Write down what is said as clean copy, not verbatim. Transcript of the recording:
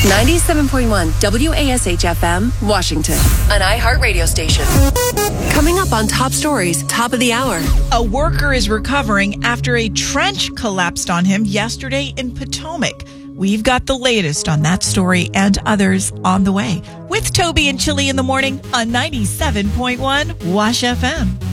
97.1 WASH-FM, Washington, an iHeartRadio station. Coming up on Top Stories, top of the hour. A worker is recovering after a trench collapsed on him yesterday in Potomac. We've got the latest on that story and others on the way with Toby and Chili in the morning on 97.1 WASH FM.